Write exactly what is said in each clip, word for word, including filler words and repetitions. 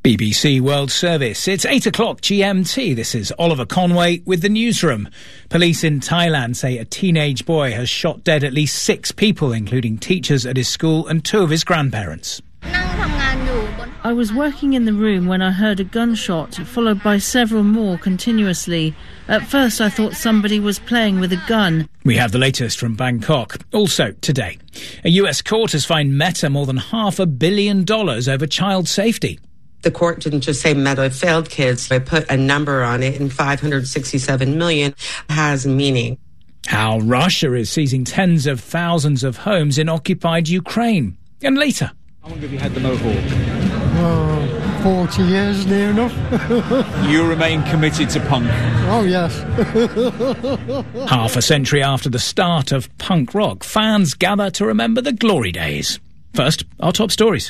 B B C World Service. It's eight o'clock G M T. This is Oliver Conway with the newsroom. Police in Thailand say a teenage boy has shot dead at least six people, including teachers at his school and two of his grandparents. I was working in the room when I heard a gunshot, followed by several more continuously. At first I thought somebody was playing with a gun. We have the latest from Bangkok. Also today, a U S court has fined Meta more than half a billion dollars over child safety. The court didn't just say Meta failed kids. They put a number on it, and five hundred sixty-seven million has meaning. How Russia is seizing tens of thousands of homes in occupied Ukraine. And later. How long have you had the Mohawk? Oh, forty years, near enough. You remain committed to punk? Oh, yes. Half a century after the start of punk rock, fans gather to remember the glory days. First, our top stories.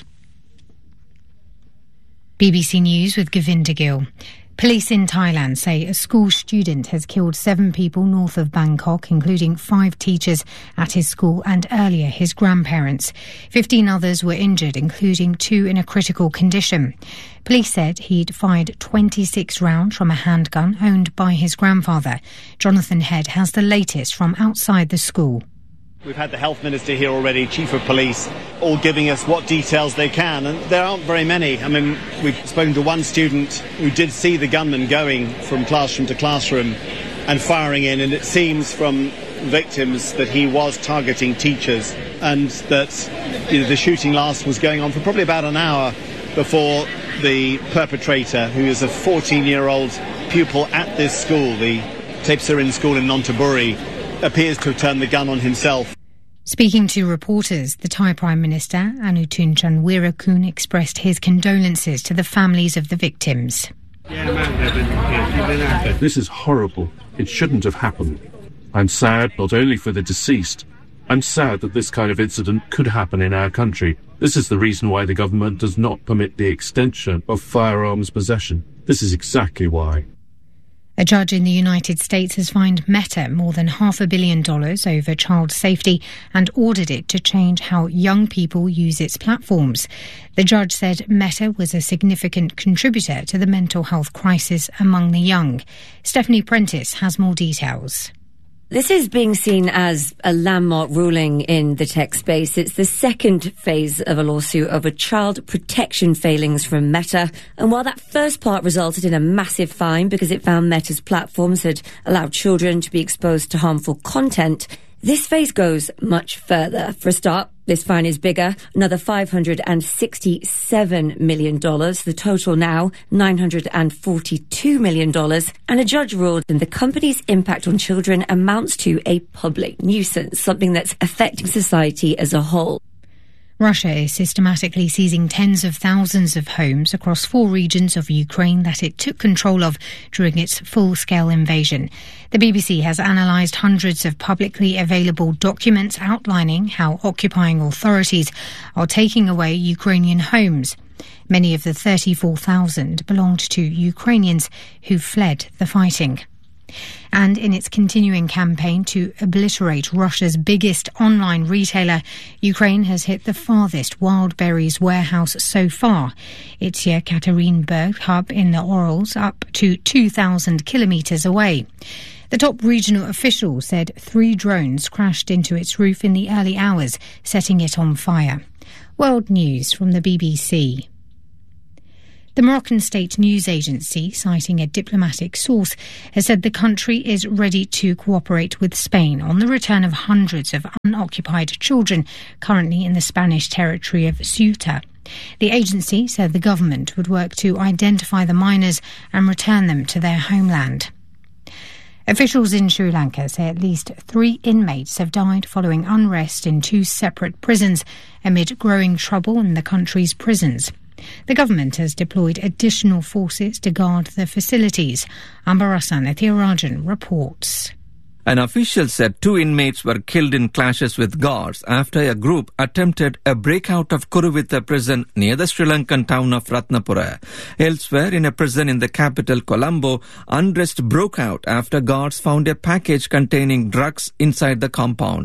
B B C News with Govinda Gill. Police in Thailand say a school student has killed seven people north of Bangkok, including five teachers at his school and earlier his grandparents. Fifteen others were injured, including two in a critical condition. Police said he'd fired twenty-six rounds from a handgun owned by his grandfather. Jonathan Head has the latest from outside the school. We've had the Health Minister here already, Chief of Police, all giving us what details they can, and there aren't very many. I mean, we've spoken to one student who did see the gunman going from classroom to classroom and firing in, and it seems from victims that he was targeting teachers, and that you know, the shooting last was going on for probably about an hour before the perpetrator, who is a fourteen-year-old pupil at this school, the Tapesarin School in Nonthaburi, appears to have turned the gun on himself. Speaking to reporters, the Thai Prime Minister, Anutin Chanvirakul, expressed his condolences to the families of the victims. This is horrible. It shouldn't have happened. I'm sad not only for the deceased, I'm sad that this kind of incident could happen in our country. This is the reason why the government does not permit the extension of firearms possession. This is exactly why. A judge in the United States has fined Meta more than half a billion dollars over child safety and ordered it to change how young people use its platforms. The judge said Meta was a significant contributor to the mental health crisis among the young. Stephanie Prentice has more details. This is being seen as a landmark ruling in the tech space. It's the second phase of a lawsuit over child protection failings from Meta. And while that first part resulted in a massive fine because it found Meta's platforms had allowed children to be exposed to harmful content, this phase goes much further. For a start, this fine is bigger, another five hundred sixty-seven million dollars. The total now, nine hundred forty-two million dollars. And a judge ruled that the company's impact on children amounts to a public nuisance, something that's affecting society as a whole. Russia is systematically seizing tens of thousands of homes across four regions of Ukraine that it took control of during its full-scale invasion. The B B C has analysed hundreds of publicly available documents outlining how occupying authorities are taking away Ukrainian homes. Many of the thirty-four thousand belonged to Ukrainians who fled the fighting. And in its continuing campaign to obliterate Russia's biggest online retailer, Ukraine has hit the farthest wild berries warehouse so far. Its Yekaterinburg hub in the Urals, up to two thousand kilometres away. The top regional official said three drones crashed into its roof in the early hours, setting it on fire. World News from the B B C. The Moroccan state news agency, citing a diplomatic source, has said the country is ready to cooperate with Spain on the return of hundreds of unoccupied children currently in the Spanish territory of Ceuta. The agency said the government would work to identify the minors and return them to their homeland. Officials in Sri Lanka say at least three inmates have died following unrest in two separate prisons amid growing trouble in the country's prisons. The government has deployed additional forces to guard the facilities. Ambarasan Ethirajan reports. An official said two inmates were killed in clashes with guards after a group attempted a breakout of Kuruvitha prison near the Sri Lankan town of Ratnapura. Elsewhere, in a prison in the capital Colombo, unrest broke out after guards found a package containing drugs inside the compound.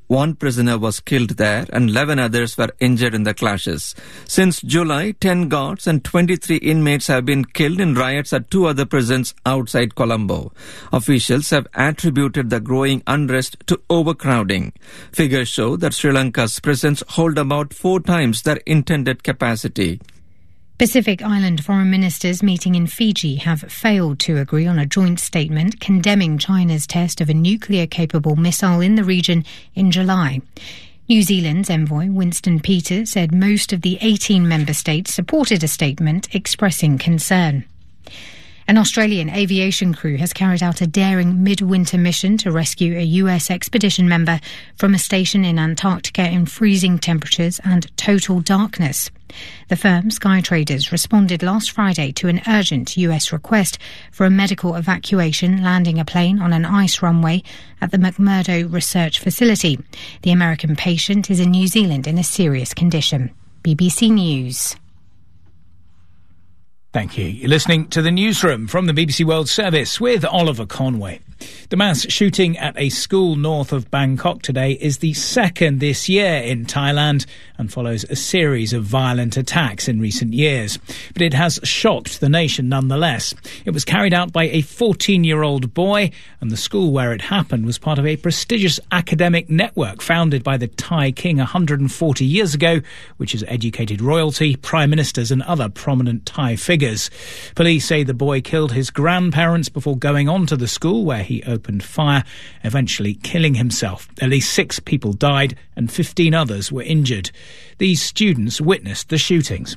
One prisoner was killed there and eleven others were injured in the clashes. Since July, ten guards and twenty-three inmates have been killed in riots at two other prisons outside Colombo. Officials have attributed the growing unrest to overcrowding. Figures show that Sri Lanka's prisons hold about four times their intended capacity. Pacific Island foreign ministers meeting in Fiji have failed to agree on a joint statement condemning China's test of a nuclear-capable missile in the region in July. New Zealand's envoy Winston Peters said most of the eighteen member states supported a statement expressing concern. An Australian aviation crew has carried out a daring midwinter mission to rescue a U S expedition member from a station in Antarctica in freezing temperatures and total darkness. The firm, Skytraders, responded last Friday to an urgent U S request for a medical evacuation landing a plane on an ice runway at the McMurdo Research Facility. The American patient is in New Zealand in a serious condition. B B C News. Thank you. You're listening to the Newsroom from the B B C World Service with Oliver Conway. The mass shooting at a school north of Bangkok today is the second this year in Thailand and follows a series of violent attacks in recent years. But it has shocked the nation nonetheless. It was carried out by a fourteen-year-old boy, and the school where it happened was part of a prestigious academic network founded by the Thai king one hundred forty years ago, which has educated royalty, prime ministers and other prominent Thai figures. Police say the boy killed his grandparents before going on to the school where he opened fire, eventually killing himself. At least six people died and fifteen others were injured. These students witnessed the shootings.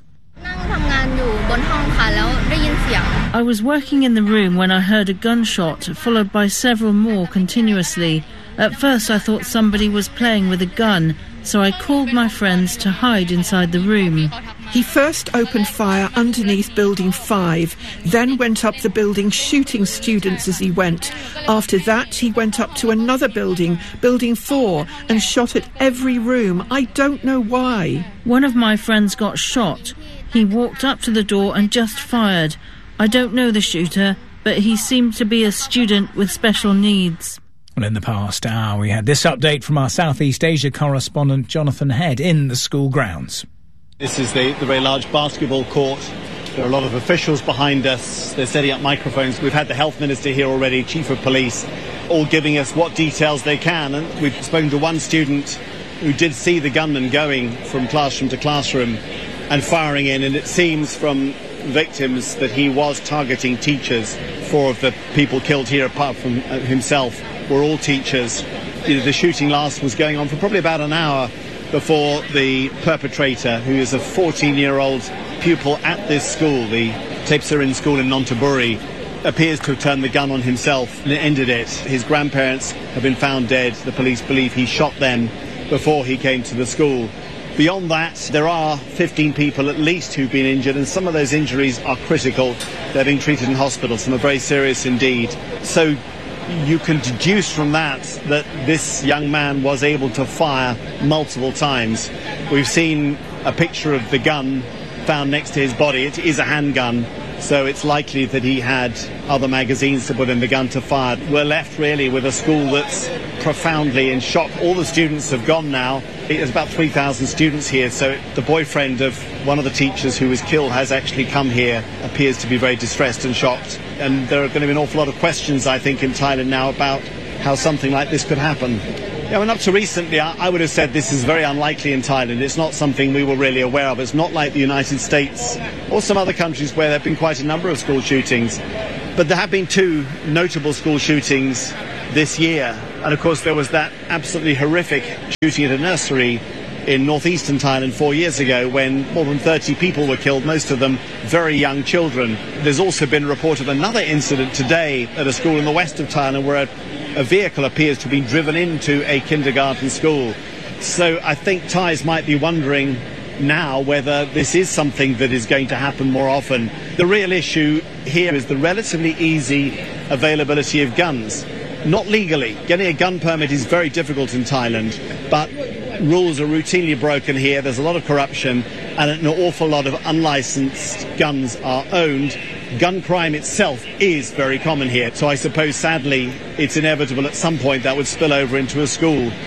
I was working in the room when I heard a gunshot, followed by several more continuously. At first I thought somebody was playing with a gun, so I called my friends to hide inside the room. He first opened fire underneath Building five, then went up the building shooting students as he went. After that, he went up to another building, Building four, and shot at every room. I don't know why. One of my friends got shot. He walked up to the door and just fired. I don't know the shooter, but he seemed to be a student with special needs. Well, in the past hour, we had this update from our Southeast Asia correspondent Jonathan Head in the school grounds. This is the, the very large basketball court. There are a lot of officials behind us. They're setting up microphones. We've had the health minister here already, chief of police, all giving us what details they can. And we've spoken to one student who did see the gunman going from classroom to classroom and firing in. And it seems from victims that he was targeting teachers. Four of the people killed here, apart from himself, were all teachers. The shooting last was going on for probably about an hour before the perpetrator, who is a fourteen-year-old pupil at this school, the Tepsarin school in Nonthaburi, appears to have turned the gun on himself and ended it. His grandparents have been found dead. The police believe he shot them before he came to the school. Beyond that, there are fifteen people at least who've been injured, and some of those injuries are critical. They're being treated in hospital. Some are very serious indeed. So you can deduce from that that this young man was able to fire multiple times. We've seen a picture of the gun found next to his body. It is a handgun, so it's likely that he had other magazines to put in the gun to fire. We're left really with a school that's profoundly in shock. All the students have gone now. There's about three thousand students here, so the boyfriend of one of the teachers who was killed has actually come here, appears to be very distressed and shocked. And there are going to be an awful lot of questions, I think, in Thailand now about how something like this could happen. Yeah, I mean, up to recently, I, I would have said this is very unlikely in Thailand. It's not something we were really aware of. It's not like the United States or some other countries where there have been quite a number of school shootings. But there have been two notable school shootings this year. And, of course, there was that absolutely horrific shooting at a nursery in northeastern Thailand four years ago when more than thirty people were killed, most of them very young children. There's also been a report of another incident today at a school in the west of Thailand where a, a vehicle appears to have been driven into a kindergarten school. So I think Thais might be wondering now whether this is something that is going to happen more often. The real issue here is the relatively easy availability of guns. Not legally. Getting a gun permit is very difficult in Thailand, but rules are routinely broken here. There's a lot of corruption and an awful lot of unlicensed guns are owned. Gun crime itself is very common here. So I suppose, sadly, it's inevitable at some point that would spill over into a school.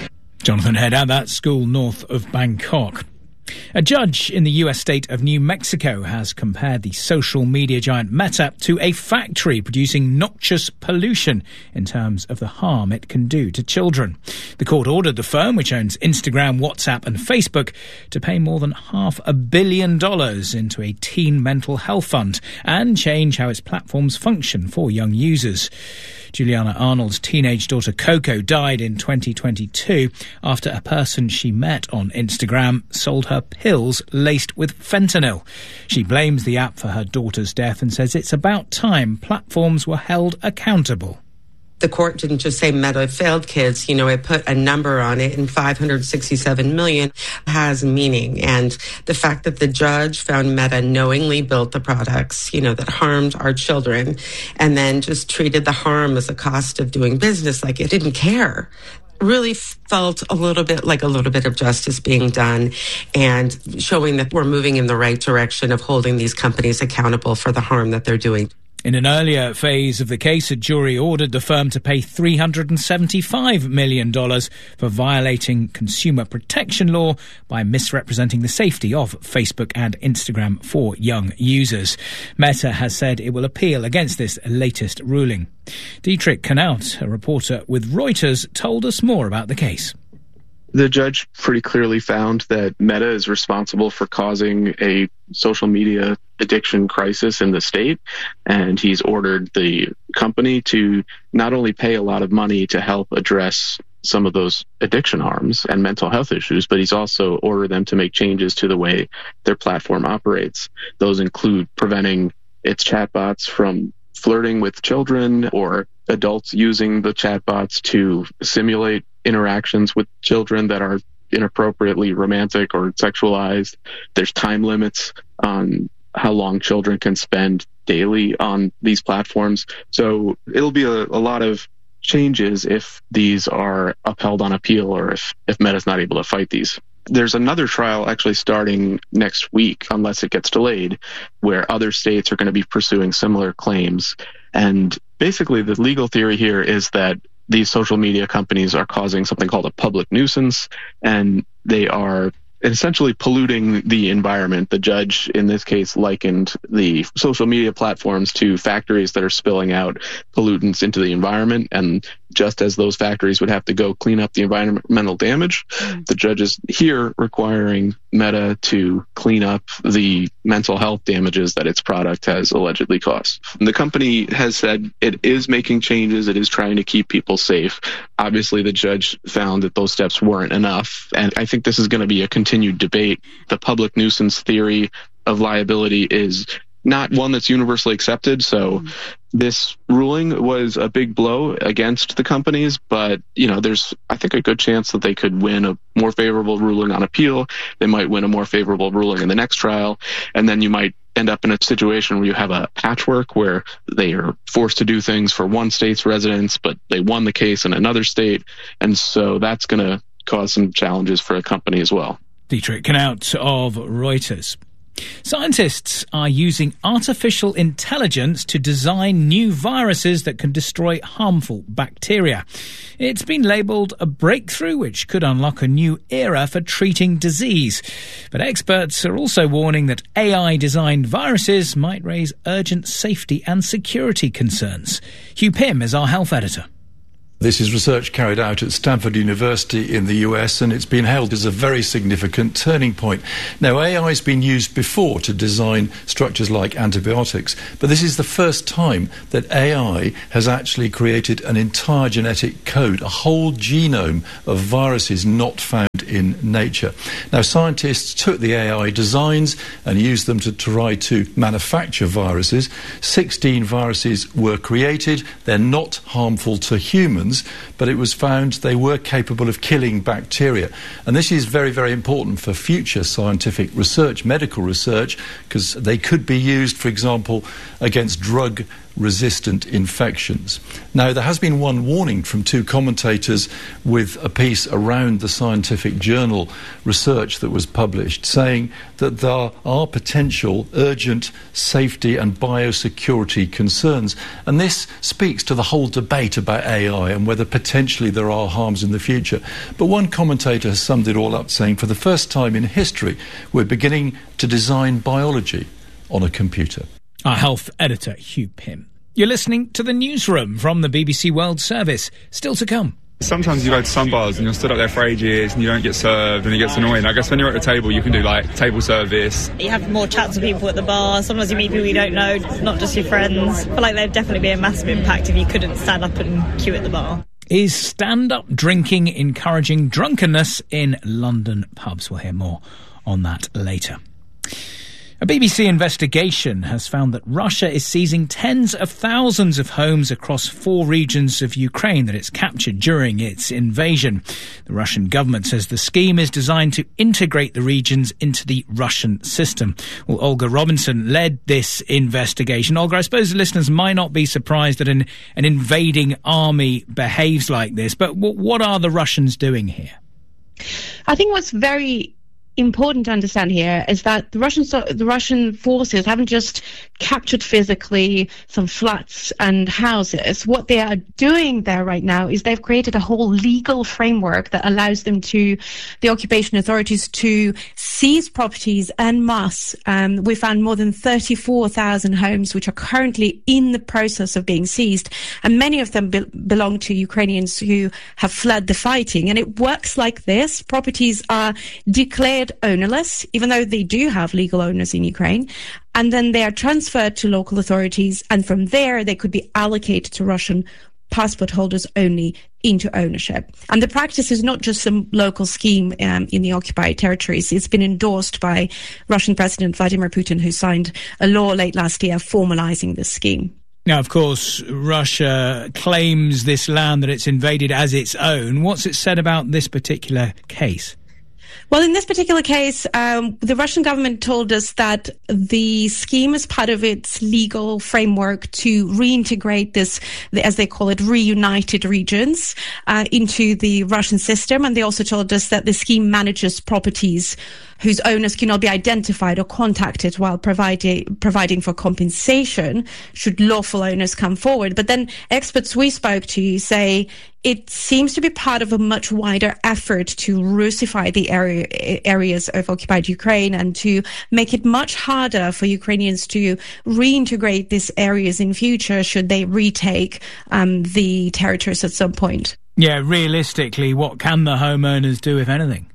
Jonathan Head at that school north of Bangkok. A judge in the U S state of New Mexico has compared the social media giant Meta to a factory producing noxious pollution in terms of the harm it can do to children. The court ordered the firm, which owns Instagram, WhatsApp and Facebook, to pay more than half a billion dollars into a teen mental health fund and change how its platforms function for young users. Juliana Arnold's teenage daughter Coco died in twenty twenty-two after a person she met on Instagram sold her pills laced with fentanyl. She blames the app for her daughter's death and says it's about time platforms were held accountable. The court didn't just say Meta failed kids, you know, it put a number on it, and five hundred sixty-seven million has meaning. And the fact that the judge found Meta knowingly built the products, you know, that harmed our children, and then just treated the harm as a cost of doing business, like it didn't care, really felt a little bit like a little bit of justice being done and showing that we're moving in the right direction of holding these companies accountable for the harm that they're doing. In an earlier phase of the case, a jury ordered the firm to pay three hundred seventy-five million dollars for violating consumer protection law by misrepresenting the safety of Facebook and Instagram for young users. Meta has said it will appeal against this latest ruling. Dietrich Knaut, a reporter with Reuters, told us more about the case. The judge pretty clearly found that Meta is responsible for causing a social media addiction crisis in the state, and he's ordered the company to not only pay a lot of money to help address some of those addiction harms and mental health issues, but he's also ordered them to make changes to the way their platform operates. Those include preventing its chatbots from flirting with children or adults using the chatbots to simulate interactions with children that are inappropriately romantic or sexualized. There's time limits on how long children can spend daily on these platforms. So it'll be a, a lot of changes if these are upheld on appeal or if, if Meta's not able to fight these. There's another trial actually starting next week, unless it gets delayed, where other states are going to be pursuing similar claims. And basically the legal theory here is that these social media companies are causing something called a public nuisance, and they are essentially polluting the environment. The judge, in this case, likened the social media platforms to factories that are spilling out pollutants into the environment. And just as those factories would have to go clean up the environmental damage, mm. the judge is here requiring Meta to clean up the mental health damages that its product has allegedly caused. The company has said it is making changes. It is trying to keep people safe. Obviously, the judge found that those steps weren't enough. And I think this is going to be a continued debate. The public nuisance theory of liability is not one that's universally accepted. So mm. this ruling was a big blow against the companies, but, you know, there's, I think, a good chance that they could win a more favorable ruling on appeal. They might win a more favorable ruling in the next trial. And then you might end up in a situation where you have a patchwork where they are forced to do things for one state's residents, but they won the case in another state. And so that's going to cause some challenges for a company as well. Dietrich Knaut of Reuters. Scientists are using artificial intelligence to design new viruses that can destroy harmful bacteria. It's been labelled a breakthrough which could unlock a new era for treating disease. But experts are also warning that A I-designed viruses might raise urgent safety and security concerns. Hugh Pym is our health editor. This is research carried out at Stanford University in the U S, and it's been hailed as a very significant turning point. Now, A I has been used before to design structures like antibiotics, but this is the first time that A I has actually created an entire genetic code, a whole genome of viruses not found in nature. Now, scientists took the A I designs and used them to try to manufacture viruses. sixteen viruses were created. They're not harmful to humans, but it was found they were capable of killing bacteria. And this is very, very important for future scientific research, medical research, because they could be used, for example, against drug resistant infections. Now, there has been one warning from two commentators with a piece around the scientific journal research that was published, saying that there are potential urgent safety and biosecurity concerns. And this speaks to the whole debate about A I and whether potentially there are harms in the future. But one commentator has summed it all up, saying for the first time in history, we're beginning to design biology on a computer. Our health editor, Hugh Pym. You're listening to the Newsroom from the B B C World Service. Still to come. Sometimes you go to some bars and you're stood up there for ages and you don't get served and it gets annoying. I guess when you're at the table you can do like table service. You have more chats with people at the bar. Sometimes you meet people you don't know, not just your friends. I feel like there'd definitely be a massive impact if you couldn't stand up and queue at the bar. Is stand-up drinking encouraging drunkenness in London pubs? We'll hear more on that later. A B B C investigation has found that Russia is seizing tens of thousands of homes across four regions of Ukraine that it's captured during its invasion. The Russian government says the scheme is designed to integrate the regions into the Russian system. Well, Olga Robinson led this investigation. Olga, I suppose the listeners might not be surprised that an, an invading army behaves like this, but w- what are the Russians doing here? I think what's very important to understand here is that the Russian the Russian forces haven't just captured physically some flats and houses. What they are doing there right now is they've created a whole legal framework that allows them to, the occupation authorities, to seize properties en masse. Um, we found more than thirty-four thousand homes which are currently in the process of being seized, and many of them be- belong to Ukrainians who have fled the fighting. And it works like this. Properties are declared ownerless, even though they do have legal owners in Ukraine, and then they are transferred to local authorities, and from there they could be allocated to Russian passport holders only into ownership. And the practice is not just some local scheme um, in the occupied territories. It's been endorsed by Russian President Vladimir Putin, who signed a law late last year formalizing this scheme. Now, of course, Russia claims this land that it's invaded as its own. What's it said about this particular case? Well, in this particular case, um, the Russian government told us that the scheme is part of its legal framework to reintegrate this, as they call it, reunited regions uh, into the Russian system. And they also told us that the scheme manages properties whose owners cannot be identified or contacted while providing providing for compensation should lawful owners come forward. But then experts we spoke to say it seems to be part of a much wider effort to Russify the area, areas of occupied Ukraine and to make it much harder for Ukrainians to reintegrate these areas in future should they retake um, the territories at some point. Yeah, realistically, what can the homeowners do, if anything?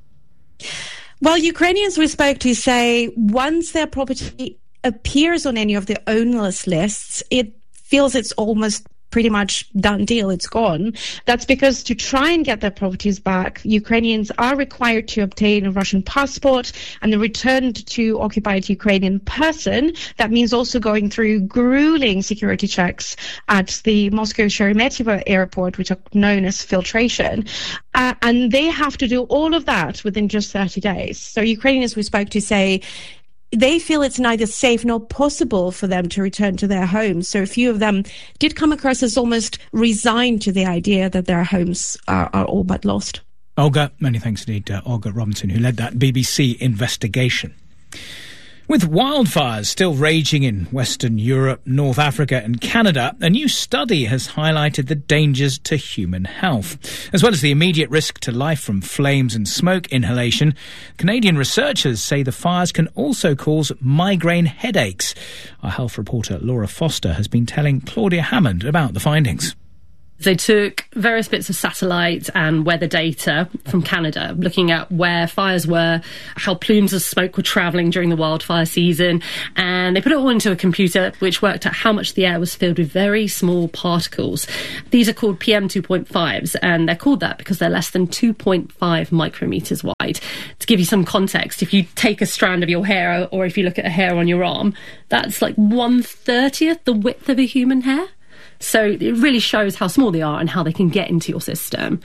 Well, Ukrainians we spoke to say once their property appears on any of the ownerless lists, it feels it's almost pretty much done deal. It's gone. That's because to try and get their properties back, Ukrainians are required to obtain a Russian passport and then returned to occupied Ukraine in person. That means also going through grueling security checks at the Moscow Sheremetyevo airport, which are known as filtration. Uh, and they have to do all of that within just thirty days. So Ukrainians we spoke to say they feel it's neither safe nor possible for them to return to their homes. So a few of them did come across as almost resigned to the idea that their homes are, are all but lost. Olga, many thanks indeed, uh, Olga Robinson, who led that B B C investigation. With wildfires still raging in Western Europe, North Africa and Canada, a new study has highlighted the dangers to human health. As well as the immediate risk to life from flames and smoke inhalation, Canadian researchers say the fires can also cause migraine headaches. Our health reporter Laura Foster has been telling Claudia Hammond about the findings. They took various bits of satellite and weather data from Canada, looking at where fires were, how plumes of smoke were travelling during the wildfire season, and they put it all into a computer which worked out how much the air was filled with very small particles. These are called P M two point fives, and they're called that because they're less than two point five micrometres wide. To give you some context, if you take a strand of your hair, or if you look at a hair on your arm, that's like one thirtieth the width of a human hair. So it really shows how small they are and how they can get into your system.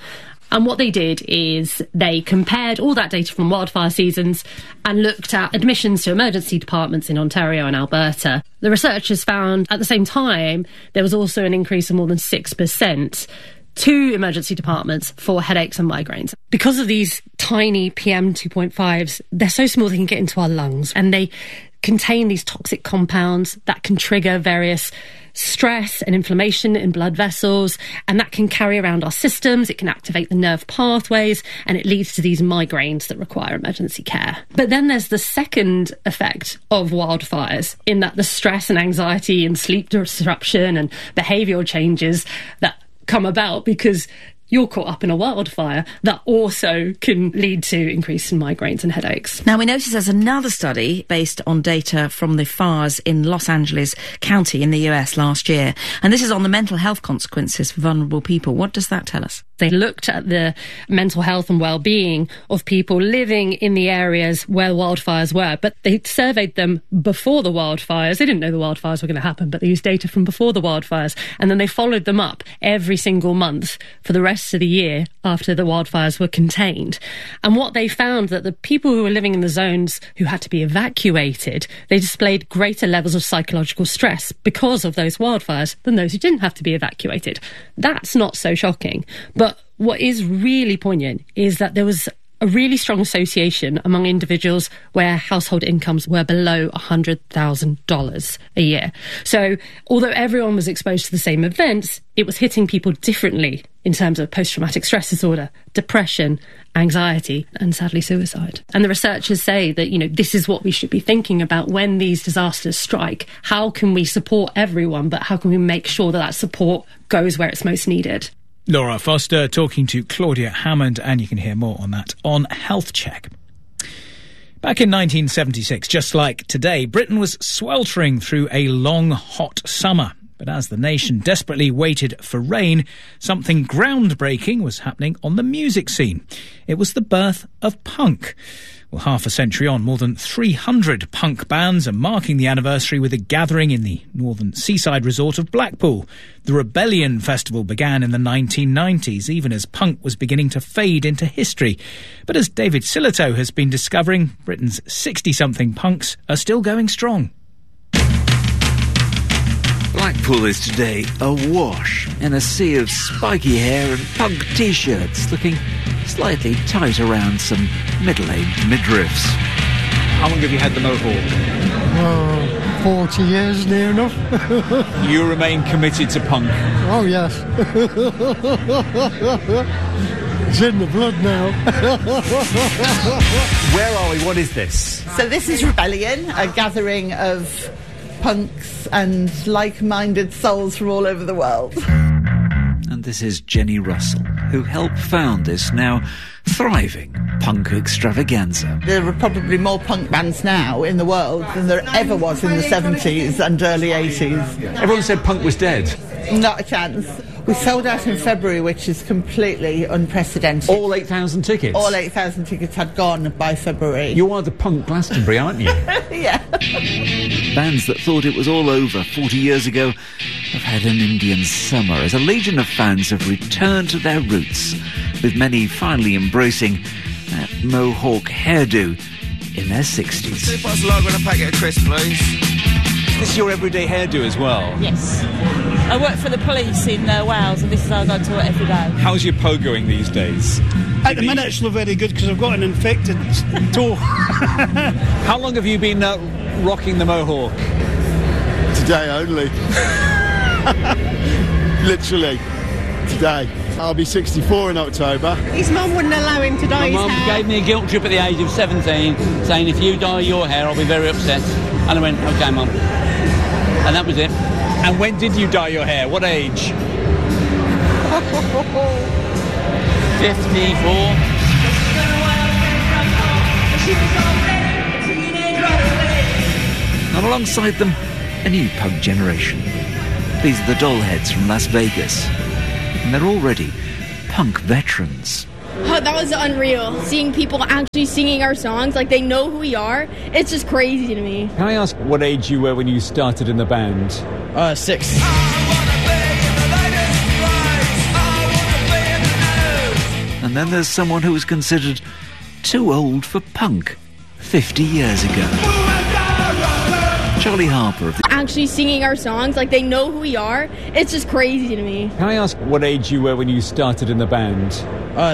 And what they did is they compared all that data from wildfire seasons and looked at admissions to emergency departments in Ontario and Alberta. The researchers found at the same time there was also an increase of more than six percent to emergency departments for headaches and migraines. Because of these tiny P M two point fives, they're so small they can get into our lungs, and they contain these toxic compounds that can trigger various stress and inflammation in blood vessels, and that can carry around our systems. It can activate the nerve pathways, and it leads to these migraines that require emergency care. But then there's the second effect of wildfires, in that the stress and anxiety and sleep disruption and behavioural changes that come about because you're caught up in a wildfire, that also can lead to increase in migraines and headaches. Now, we notice there's another study based on data from the fires in Los Angeles County in the U S last year, and this is on the mental health consequences for vulnerable people. What does that tell us? They looked at the mental health and well-being of people living in the areas where wildfires were, but they surveyed them before the wildfires. They didn't know the wildfires were going to happen, but they used data from before the wildfires, and then they followed them up every single month for the rest of the year after the wildfires were contained. And what they found, that the people who were living in the zones who had to be evacuated, they displayed greater levels of psychological stress because of those wildfires than those who didn't have to be evacuated. That's not so shocking. But what is really poignant is that there was a really strong association among individuals where household incomes were below one hundred thousand dollars a year. So although everyone was exposed to the same events, it was hitting people differently in terms of post-traumatic stress disorder, depression, anxiety, and sadly suicide. And the researchers say that, you know, this is what we should be thinking about when these disasters strike. How can we support everyone, but how can we make sure that that support goes where it's most needed? Laura Foster talking to Claudia Hammond, and you can hear more on that on Health Check. Back in nineteen seventy-six, just like today, Britain was sweltering through a long, hot summer. But as the nation desperately waited for rain, something groundbreaking was happening on the music scene. It was the birth of punk. Well, half a century on, more than three hundred punk bands are marking the anniversary with a gathering in the northern seaside resort of Blackpool. The Rebellion Festival began in the nineteen nineties, even as punk was beginning to fade into history. But as David Silito has been discovering, Britain's sixty-something punks are still going strong. Blackpool is today awash in a sea of spiky hair and punk T-shirts looking slightly tight around some middle-aged midriffs. How long have you had the Mohawk? Oh, forty years, near enough. You remain committed to punk? Oh, yes. It's in the blood now. Where are we? What is this? So this is Rebellion, a gathering of punks and like-minded souls from all over the world. And this is Jenny Russell, who helped found this now thriving punk extravaganza. There are probably more punk bands now in the world than there ever was in the seventies and early eighties. Everyone said punk was dead. Not a chance. We sold out in February, which is completely unprecedented. All eight thousand tickets? All eight thousand tickets had gone by February. You are the punk Glastonbury, aren't you? Yeah. Bands that thought it was all over forty years ago have had an Indian summer as a legion of fans have returned to their roots, with many finally embracing that Mohawk hairdo in their sixties. Two pots log and a packet of crisps, please. Is this your everyday hairdo as well? Yes. I work for the police in uh, Wales, and this is how I go to work every day. How's your pogoing these days? At the minute it's not very good because I've got an infected toe. How long have you been uh, rocking the Mohawk? Today only. Literally. Today. I'll be sixty-four in October. His mum wouldn't allow him to dye his hair. My mum gave me a guilt trip at the age of seventeen, saying if you dye your hair I'll be very upset. And I went, OK, Mum. And that was it. And when did you dye your hair? What age? fifty-four. And alongside them, a new punk generation. These are the Dollheads from Las Vegas. And they're already punk veterans. Oh, that was unreal. Seeing people actually singing our songs, like they know who we are, it's just crazy to me. Can I ask what age you were when you started in the band? Uh, six. And then there's someone who was considered too old for punk fifty years ago. Charlie Harper of the Actually singing our songs, like they know who we are. It's just crazy to me. Can I ask what age you were when you started in the band? Uh,